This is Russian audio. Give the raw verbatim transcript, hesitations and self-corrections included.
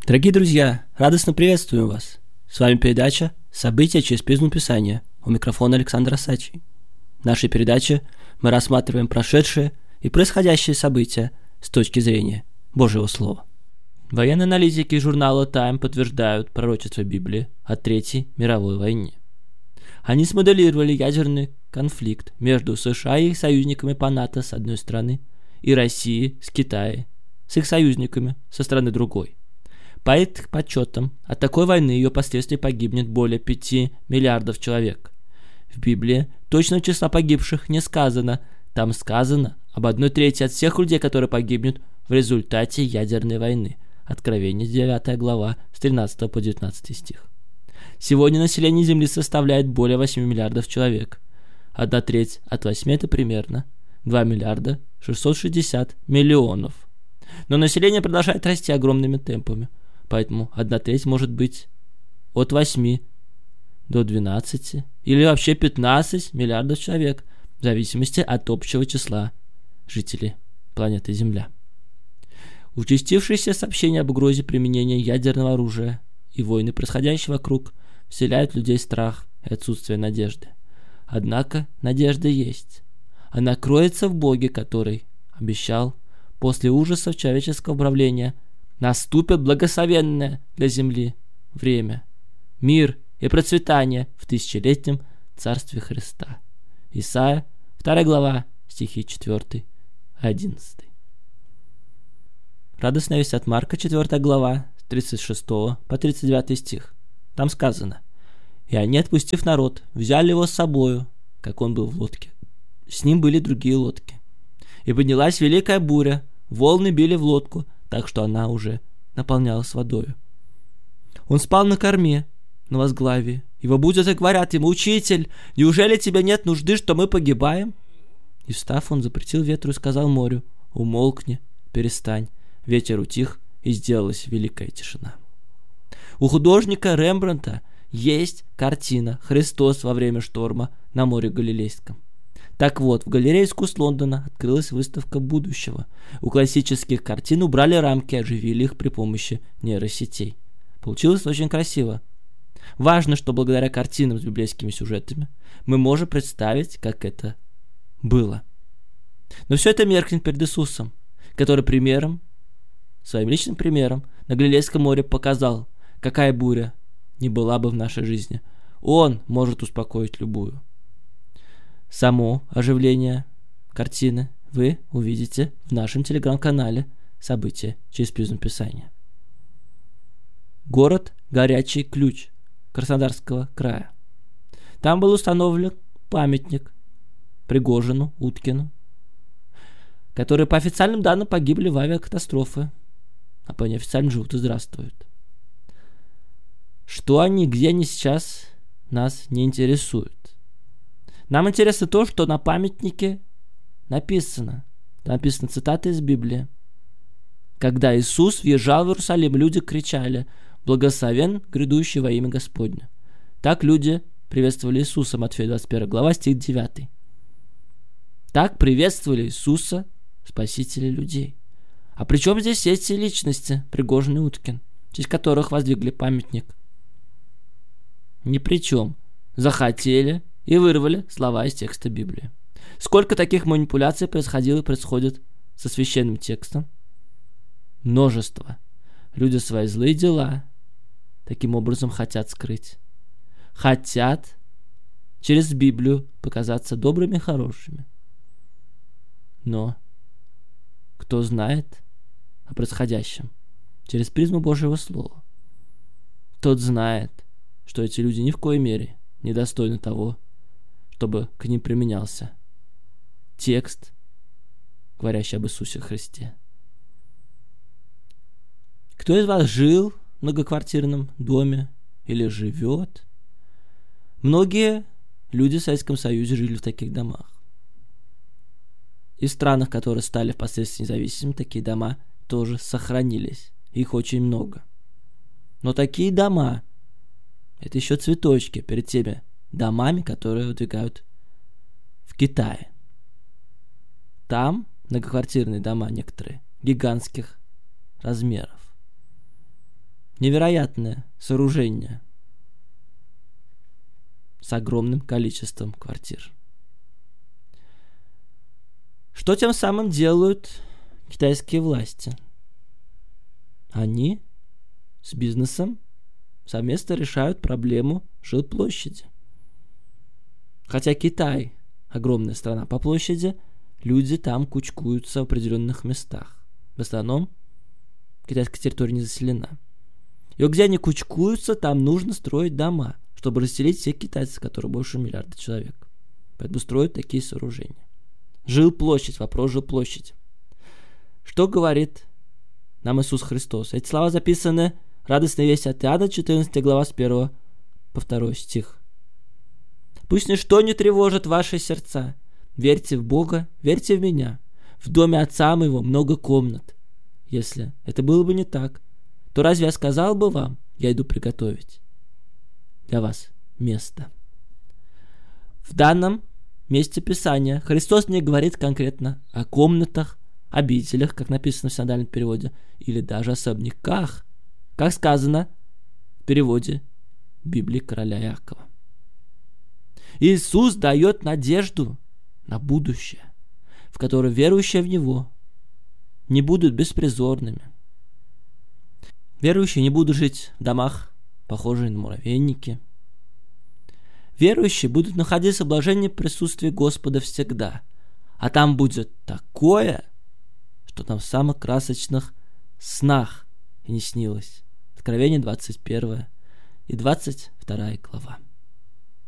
Дорогие друзья, радостно приветствую вас. С вами передача «События через призму Писания». У микрофона Александр Осадчий. В нашей передаче мы рассматриваем прошедшие и происходящие события с точки зрения Божьего Слова. Военные аналитики журнала Time подтверждают пророчество Библии о Третьей мировой войне. Они смоделировали ядерный конфликт между США и их союзниками по НАТО с одной стороны и Россией с Китаем с их союзниками со стороны другой. По их подсчетам, от такой войны и ее последствий погибнет более пяти миллиардов человек. В Библии точного числа погибших не сказано, там сказано об одной трети от всех людей, которые погибнут в результате ядерной войны. Откровение, девятая глава, с тринадцатого по девятнадцатый стих. Сегодня население Земли составляет более восьми миллиардов человек. Одна треть от восьми – это примерно два миллиарда шестьсот шестьдесят миллионов. Но население продолжает расти огромными темпами. Поэтому одна треть может быть от восьми до двенадцати или вообще пятнадцати миллиардов человек, в зависимости от общего числа жителей планеты Земля. Участившиеся сообщения об угрозе применения ядерного оружия и войны, происходящие вокруг, вселяют в людей страх и отсутствие надежды. Однако надежда есть. Она кроется в Боге, который обещал после ужасов человеческого правления наступит благословенное для земли время, мир и процветание в тысячелетнем Царстве Христа. Исайя, вторая глава, стихи четвёртый одиннадцатый. Радостная весть от Марка, четвёртая глава, с тридцать шестого по тридцать девятый стих. Там сказано: «И они, отпустив народ, взяли его с собою, как он был в лодке. С ним были другие лодки. И поднялась великая буря, волны били в лодку, так что она уже наполнялась водою. Он спал на корме, на возглавии. Его будут и говорят ему: Учитель, неужели тебе нет нужды, что мы погибаем? И встав, он запретил ветру и сказал морю: Умолкни, перестань. Ветер утих, и сделалась великая тишина». У художника Рембрандта есть картина «Христос во время шторма на море Галилейском». Так вот, в галерее искусств Лондона открылась выставка будущего. У классических картин убрали рамки, оживили их при помощи нейросетей. Получилось очень красиво. Важно, что благодаря картинам с библейскими сюжетами мы можем представить, как это было. Но все это меркнет перед Иисусом, который примером, своим личным примером на Галилейском море показал, какая буря не была бы в нашей жизни. Он может успокоить любую. Само оживление картины вы увидите в нашем телеграм-канале «События через призму Писания». Город Горячий Ключ Краснодарского края. Там был установлен памятник Пригожину, Уткину, которые по официальным данным погибли в авиакатастрофе, а по неофициальным живут и здравствуют. Что они, где они сейчас, нас не интересует. Нам интересно то, что на памятнике написано. Там написана цитата из Библии. Когда Иисус въезжал в Иерусалим, люди кричали: «Благословен грядущий во имя Господне». Так люди приветствовали Иисуса, Матфея двадцать первая глава, стих девятый. Так приветствовали Иисуса спасители людей. А при чем здесь эти личности, Пригожин и Уткин, в честь которых воздвигли памятник? Ни при чем. Захотели и вырвали слова из текста Библии. Сколько таких манипуляций происходило и происходит со священным текстом? Множество. Люди свои злые дела таким образом хотят скрыть. Хотят через Библию показаться добрыми и хорошими. Но кто знает о происходящем через призму Божьего Слова, тот знает, что эти люди ни в коей мере не достойны того, чтобы к ним применялся текст, говорящий об Иисусе Христе. Кто из вас жил в многоквартирном доме или живет? Многие люди в Советском Союзе жили в таких домах. И в странах, которые стали впоследствии независимыми, такие дома тоже сохранились. Их очень много. Но такие дома — это еще цветочки перед теми домами, которые выдвигают в Китае. Там в, многоквартирные дома некоторые, гигантских размеров. невероятное сооружение с огромным количеством квартир. Что тем самым делают китайские власти? Они с бизнесом совместно решают проблему жилплощади. Хотя Китай огромная страна по площади, люди там кучкуются в определенных местах. В основном китайская территория не заселена. И вот где они кучкуются, там нужно строить дома, чтобы расселить всех китайцев, которые больше миллиарда человек. Поэтому строят такие сооружения. Жилплощадь, вопрос жилплощади. Что говорит нам Иисус Христос? Эти слова записаны в радостной вести от Иоанна, четырнадцатая глава, с первого по второй стих. «Пусть ничто не тревожит ваши сердца. Верьте в Бога, верьте в меня. В доме Отца моего много комнат. Если это было бы не так, то разве я сказал бы вам, я иду приготовить для вас место?» В данном месте Писания Христос не говорит конкретно о комнатах, обителях, как написано в синодальном переводе, или даже особняках, как сказано в переводе Библии короля Иакова. Иисус дает надежду на будущее, в которое верующие в Него не будут беспризорными. Верующие не будут жить в домах, похожих на муравейники. Верующие будут находиться в блаженном присутствии Господа всегда, а там будет такое, что там в самых красочных снах и не снилось. Откровение двадцать первая и двадцать вторая глава.